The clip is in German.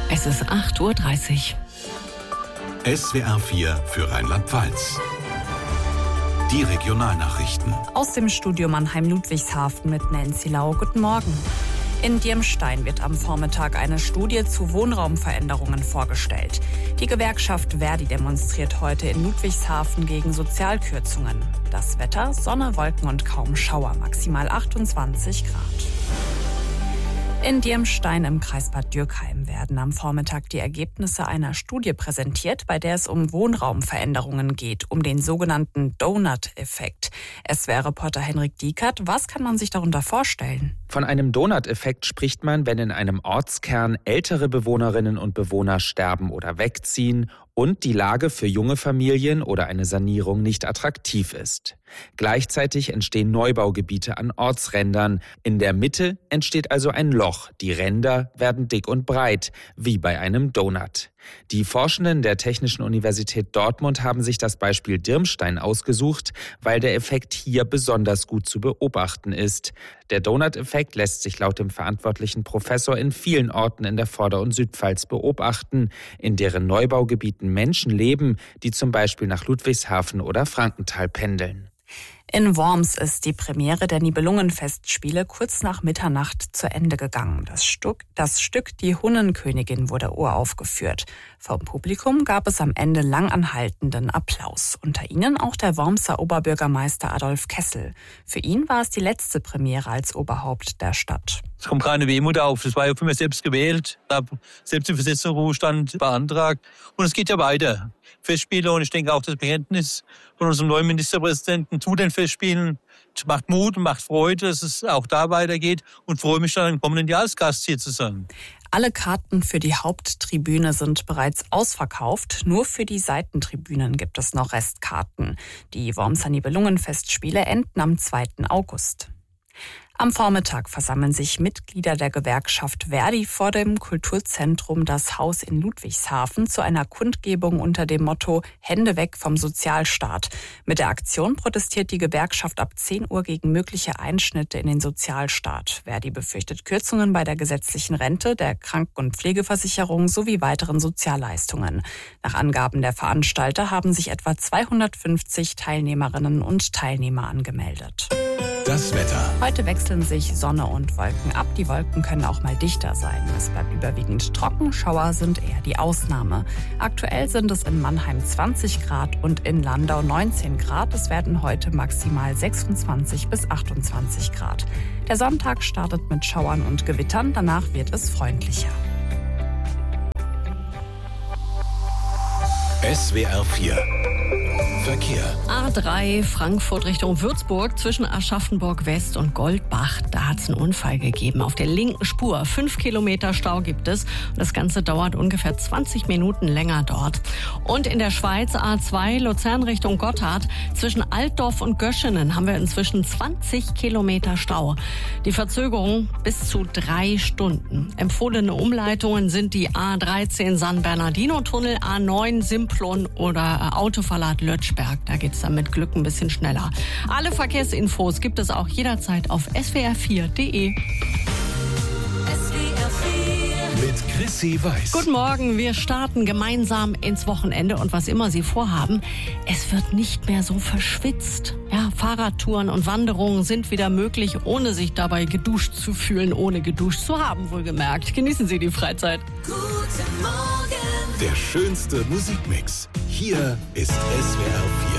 Es ist 8:30 Uhr. SWR 4 für Rheinland-Pfalz. Die Regionalnachrichten. Aus dem Studio Mannheim-Ludwigshafen mit Nancy Lau. Guten Morgen. In Dirmstein wird am Vormittag eine Studie zu Wohnraumveränderungen vorgestellt. Die Gewerkschaft Verdi demonstriert heute in Ludwigshafen gegen Sozialkürzungen. Das Wetter: Sonne, Wolken und kaum Schauer, maximal 28 Grad. In Dirmstein im Kreis Bad Dürkheim werden am Vormittag die Ergebnisse einer Studie präsentiert, bei der es um Wohnraumveränderungen geht, um den sogenannten Donut-Effekt. SWR-Reporter Henrik Diekert, was kann man sich darunter vorstellen? Von einem Donut-Effekt spricht man, wenn in einem Ortskern ältere Bewohnerinnen und Bewohner sterben oder wegziehen und die Lage für junge Familien oder eine Sanierung nicht attraktiv ist. Gleichzeitig entstehen Neubaugebiete an Ortsrändern. In der Mitte entsteht also ein Loch. Die Ränder werden dick und breit, wie bei einem Donut. Die Forschenden der Technischen Universität Dortmund haben sich das Beispiel Dirmstein ausgesucht, weil der Effekt hier besonders gut zu beobachten ist. Der Donut-Effekt lässt sich laut dem verantwortlichen Professor in vielen Orten in der Vorder- und Südpfalz beobachten, in deren Neubaugebieten Menschen leben, die zum Beispiel nach Ludwigshafen oder Frankenthal pendeln. In Worms ist die Premiere der Nibelungenfestspiele kurz nach Mitternacht zu Ende gegangen. Das Stück Die Hunnenkönigin wurde uraufgeführt. Vom Publikum gab es am Ende langanhaltenden Applaus. Unter ihnen auch der Wormser Oberbürgermeister Adolf Kessel. Für ihn war es die letzte Premiere als Oberhaupt der Stadt. Es kommt keine Wehmut auf. Das war ja für mich selbst gewählt. Ich habe selbst den Versetzungsruhestand beantragt. Und es geht ja weiter. Festspiele, und ich denke auch das Bekenntnis von unserem neuen Ministerpräsidenten zu den Festspielen macht Mut und macht Freude, dass es auch da weitergeht, und freue mich dann im kommenden Jahr als Gast hier zu sein. Alle Karten für die Haupttribüne sind bereits ausverkauft. Nur für die Seitentribünen gibt es noch Restkarten. Die Wormser Nibelungenfestspiele enden am 2. August. Am Vormittag versammeln sich Mitglieder der Gewerkschaft Verdi vor dem Kulturzentrum Das Haus in Ludwigshafen zu einer Kundgebung unter dem Motto Hände weg vom Sozialstaat. Mit der Aktion protestiert die Gewerkschaft ab 10 Uhr gegen mögliche Einschnitte in den Sozialstaat. Verdi befürchtet Kürzungen bei der gesetzlichen Rente, der Kranken- und Pflegeversicherung sowie weiteren Sozialleistungen. Nach Angaben der Veranstalter haben sich etwa 250 Teilnehmerinnen und Teilnehmer angemeldet. Das Wetter. Heute wechseln sich Sonne und Wolken ab. Die Wolken können auch mal dichter sein. Es bleibt überwiegend trocken. Schauer sind eher die Ausnahme. Aktuell sind es in Mannheim 20 Grad und in Landau 19 Grad. Es werden heute maximal 26 bis 28 Grad. Der Sonntag startet mit Schauern und Gewittern. Danach wird es freundlicher. SWR 4 Verkehr. A3 Frankfurt Richtung Würzburg zwischen Aschaffenburg West und Goldbach. Da hat es einen Unfall gegeben. Auf der linken Spur 5 Kilometer Stau gibt es. Das Ganze dauert ungefähr 20 Minuten länger dort. Und in der Schweiz A2 Luzern Richtung Gotthard zwischen Altdorf und Göschenen haben wir inzwischen 20 Kilometer Stau. Die Verzögerung bis zu 3 Stunden. Empfohlene Umleitungen sind die A13 San Bernardino-Tunnel, A9 Simplon oder Autoverlad Lötschberg. Da geht es dann mit Glück ein bisschen schneller. Alle Verkehrsinfos gibt es auch jederzeit auf swr4.de. Mit Chrissy Weiß. Guten Morgen, wir starten gemeinsam ins Wochenende und was immer Sie vorhaben, es wird nicht mehr so verschwitzt. Ja, Fahrradtouren und Wanderungen sind wieder möglich, ohne sich dabei geduscht zu fühlen, ohne geduscht zu haben, wohlgemerkt. Genießen Sie die Freizeit. Guten Morgen. Der schönste Musikmix. Hier ist SWR 4.